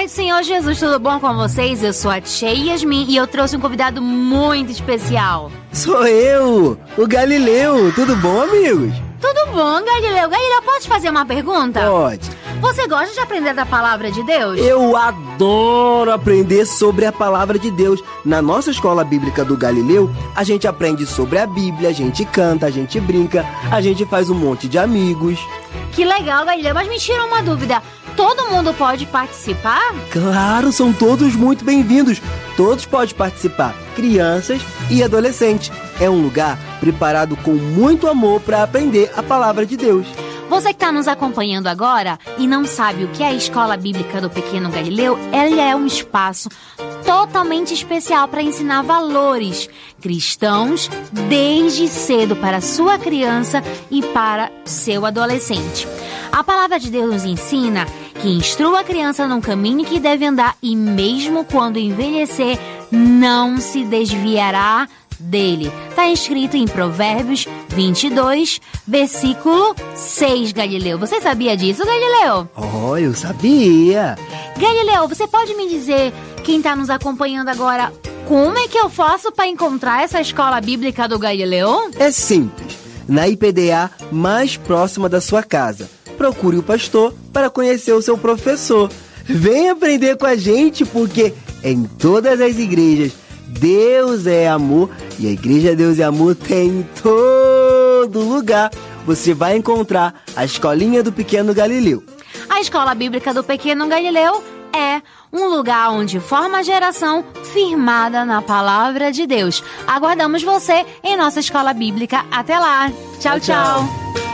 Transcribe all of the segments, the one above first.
Paz do Senhor Jesus, tudo bom com vocês? Eu sou a Tia Yasmin e eu trouxe um convidado muito especial. Sou eu, o Galileu. Tudo bom, amigos? Tudo bom, Galileu? Galileu, posso te fazer uma pergunta? Pode. Você gosta de aprender da palavra de Deus? Eu adoro aprender sobre a palavra de Deus. Na nossa escola bíblica do Galileu, a gente aprende sobre a Bíblia, a gente canta, a gente brinca, a gente faz um monte de amigos. Que legal, Galileu, mas me tira uma dúvida. Todo mundo pode participar? Claro, são todos muito bem-vindos. Todos podem participar, crianças e adolescentes. É um lugar preparado com muito amor para aprender a palavra de Deus. Você que está nos acompanhando agora e não sabe o que é a Escola Bíblica do Pequeno Galileu, ela é um espaço totalmente especial para ensinar valores cristãos desde cedo para a sua criança e para seu adolescente. A palavra de Deus nos ensina que instrua a criança no caminho que deve andar e mesmo quando envelhecer, não se desviará dele. Está escrito em Provérbios 22, versículo 6, Galileu. Você sabia disso, Galileu? Oh, eu sabia. Galileu, você pode me dizer, quem está nos acompanhando agora, como é que eu faço para encontrar essa escola bíblica do Galileu? É simples. Na IPDA mais próxima da sua casa. Procure o pastor para conhecer o seu professor. Vem aprender com a gente, porque em todas as igrejas Deus é amor e a Igreja Deus é Amor tem em todo lugar. Você vai encontrar a Escolinha do Pequeno Galileu. A Escola Bíblica do Pequeno Galileu é um lugar onde forma a geração firmada na Palavra de Deus. Aguardamos você em nossa Escola Bíblica. Até lá. Tchau, tchau.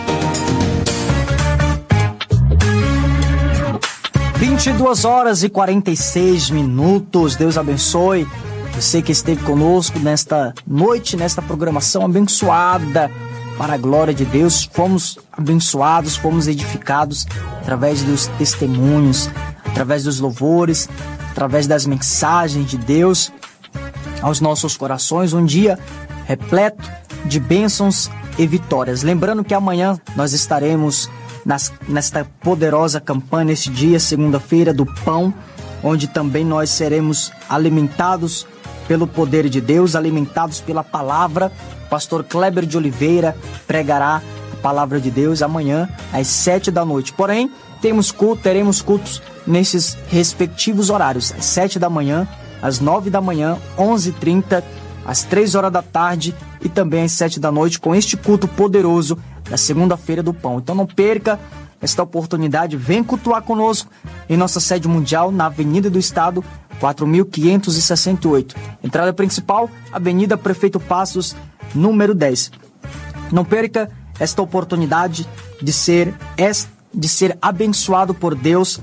22h46. Deus abençoe você que esteve conosco nesta noite, nesta programação abençoada para a glória de Deus. Fomos abençoados, fomos edificados através dos testemunhos, através dos louvores, através das mensagens de Deus aos nossos corações. Um dia repleto de bênçãos e vitórias. Lembrando que amanhã nós estaremos nesta poderosa campanha, nesse dia, segunda-feira do pão, onde também nós seremos alimentados pelo poder de Deus, alimentados pela palavra. O pastor Kleber de Oliveira pregará a palavra de Deus amanhã às 7 da noite. Porém, teremos cultos nesses respectivos horários, às 7 da manhã, às 9 da manhã, 11h30, às 3 horas da tarde e também às 7 da noite, com este culto poderoso da segunda-feira do pão. Então não perca esta oportunidade, vem cultuar conosco em nossa sede mundial, na Avenida do Estado, 4.568. Entrada principal, Avenida Prefeito Passos, número 10. Não perca esta oportunidade de ser abençoado por Deus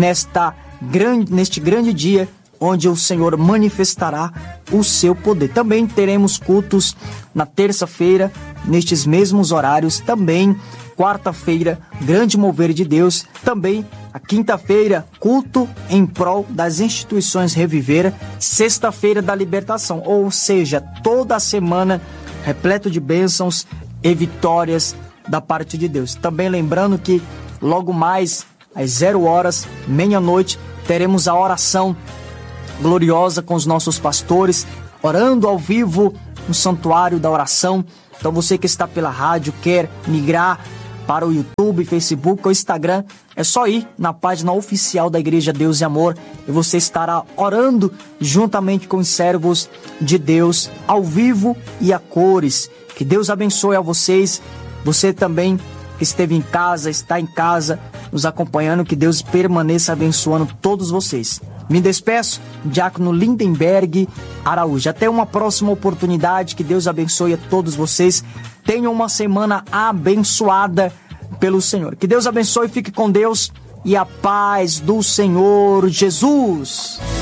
neste grande dia, onde o Senhor manifestará o seu poder. Também teremos cultos na terça-feira, nestes mesmos horários. Também quarta-feira, grande mover de Deus. Também a quinta-feira, culto em prol das instituições Reviver. Sexta-feira da libertação, ou seja, toda a semana repleto de bênçãos e vitórias da parte de Deus. Também lembrando que logo mais às 0h, meia-noite, teremos a oração gloriosa com os nossos pastores, orando ao vivo no Santuário da Oração. Então você que está pela rádio, quer migrar para o YouTube, Facebook ou Instagram, é só ir na página oficial da Igreja Deus e Amor e você estará orando juntamente com os servos de Deus ao vivo e a cores. Que Deus abençoe a vocês. Você também que esteve em casa, está em casa nos acompanhando, que Deus permaneça abençoando todos vocês. Me despeço, Diácono Lindenberg Araújo. Até uma próxima oportunidade, que Deus abençoe a todos vocês. Tenham uma semana abençoada pelo Senhor. Que Deus abençoe, fique com Deus e a paz do Senhor Jesus.